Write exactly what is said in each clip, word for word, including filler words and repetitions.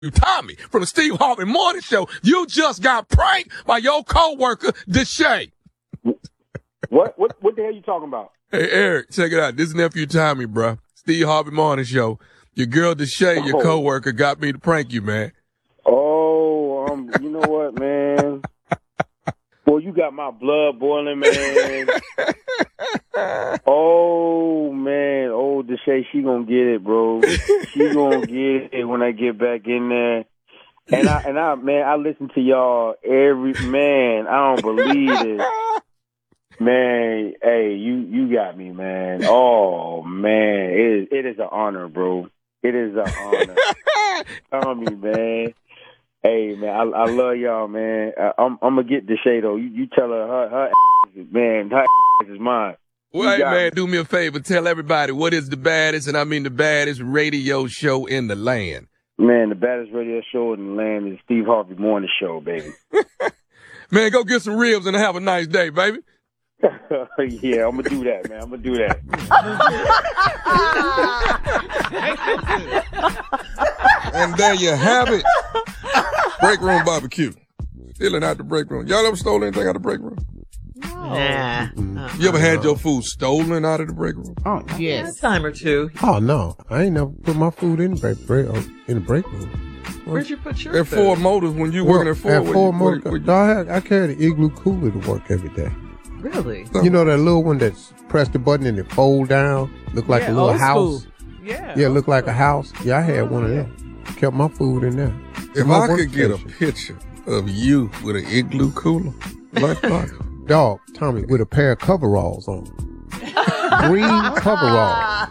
Tommy from the Steve Harvey Morning Show. You just got pranked by your coworker, Deshae. What? What? What the hell are you talking about? Hey, Eric, check it out. This nephew Tommy, bro. Steve Harvey Morning Show. Your girl Deshae, your Oh. coworker, got me to prank you, man. Oh, um, you know what, man? Boy, you got my blood boiling, man. Oh, man. Oh, Deshae, she gonna get it, bro. She gonna get it when I get back in there. And I, and I, man, I listen to y'all every, man, I don't believe it. Man, hey, you, you got me, man. Oh, man. It is, it is an honor, bro. It is an honor. Tommy, man. Hey, man, I, I love y'all, man. I, I'm, I'm gonna get Deshae, though. You, you tell her, her, her ass, man, her ass is mine. Well, hey, man, me. do me a favor. Tell everybody what is the baddest, and I mean the baddest radio show in the land. Man, the baddest radio show in the land is Steve Harvey Morning Show, baby. Man, go get some ribs and have a nice day, baby. Yeah, I'm gonna do that, man. I'm gonna do that. And there you have it. Break room barbecue. Stealing out the break room. Y'all ever stole anything out of the break room? Nah. Uh-uh. You ever had your food stolen out of the break room? Oh, yes. A time or two. Oh, no. I ain't never put my food in the break, break, in the break room. Where'd you put your At food? Ford Motors, when you Well, working at Ford. At Ford you, Motors, where, where, no, I, had, I carried an Igloo cooler to work every day. Really? You know that little one that's press the button and it fold down? Look like Yeah, a little old house. school. Yeah. Yeah, look like a house. Yeah, I had one of them. Kept my food in there. If My I could get a workstation. picture of you with an Igloo cooler, lunchbox. Dog, Tommy, with a pair of coveralls on. Green coveralls.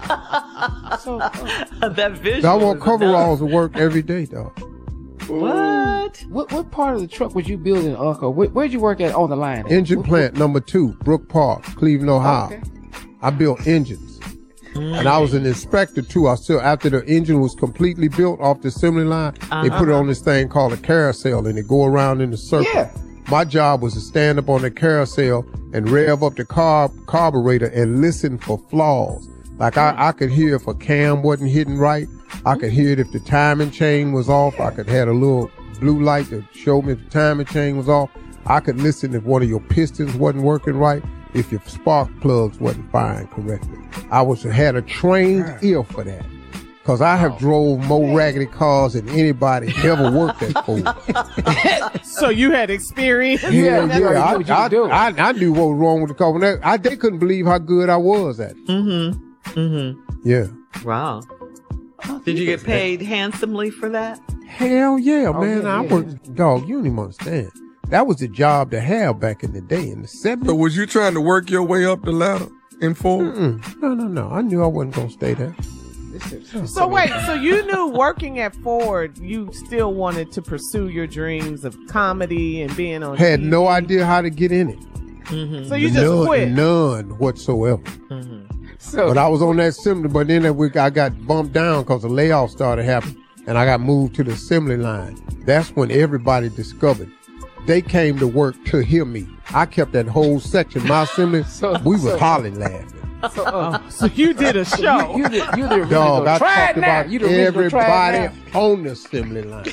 So, That visual. I want is coveralls to work every day, dog. enough. What? what what part of the truck was you building, Uncle? Where, where'd you work at on the line? Engine What- plant number two, Brook Park, Cleveland, Ohio. Okay. I built engines. And I was an inspector too. I still, after the engine was completely built off the assembly line, they put it on this thing called a carousel and it go around in a circle. Yeah. My job was to stand up on the carousel and rev up the carb carburetor and listen for flaws. Like I, I could hear if a cam wasn't hitting right. I could hear it if the timing chain was off. I could have a little blue light to show me if the timing chain was off. I could listen if one of your pistons wasn't working right, if your spark plugs wasn't firing correctly. I was had a trained ear for that. Cause I have drove more raggedy cars than anybody ever worked at Ford. So you had experience? Hell Yeah, that's yeah, what you I, knew what you I, could do. I, I knew what was wrong with the car. When they, I, they couldn't believe how good I was at it. Mm-hmm. Mm-hmm. Yeah. Wow. Did you get paid handsomely for that? Hell yeah, Oh, man. yeah, I yeah, worked, dog, you don't even understand. That was the job to have back in the day, in the seventies. So was you trying to work your way up the ladder in Ford? Mm-mm. No, no, no. I knew I wasn't going to stay there. So wait, so you knew working at Ford, you still wanted to pursue your dreams of comedy and being on Had T V. no idea how to get in it. Mm-hmm. So you just none, quit. None whatsoever. Mm-hmm. So But I was on that assembly, but then that week I got bumped down because the layoff started happening and I got moved to the assembly line. That's when everybody discovered. They came to work to hear me. I kept that whole section. My assembly, So- we was so- hollering laughing. so, uh, so you did a show. You, you, the, you the original. Dog, I Try talked it now. about You the original. Try it everybody on the assembly line.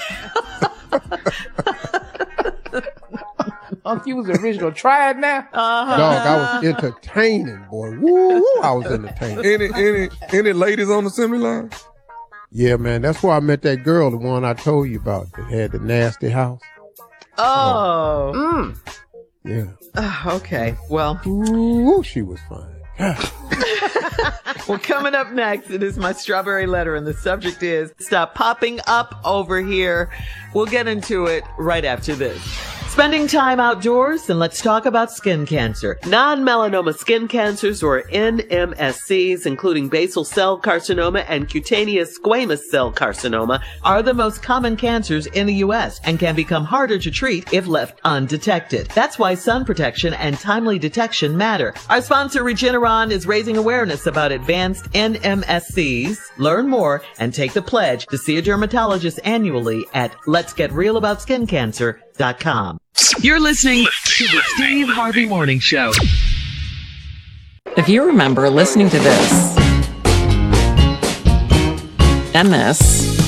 Uncle, you was the original. Try it now. Uh-huh. Dog, I was entertaining, boy. Woo, woo, I was entertaining. Any any any ladies on the assembly line? Yeah, man, that's where I met that girl, the one I told you about that had the nasty house. Oh. Mm. Yeah. Uh, okay. Well, Ooh, she was fine. well, coming up next, it is my strawberry letter, and the subject is Stop Popping Up Over Here. We'll get into it right after this. Spending time outdoors, and let's talk about skin cancer. Non-melanoma skin cancers, or N M S Cs, including basal cell carcinoma and cutaneous squamous cell carcinoma, are the most common cancers in the U S and can become harder to treat if left undetected. That's why sun protection and timely detection matter. Our sponsor, Regeneron, is raising awareness about advanced N M S Cs. Learn more and take the pledge to see a dermatologist annually at lets get real about skin cancer dot com. You're listening to the Steve Harvey Morning Show. If you remember listening to this and this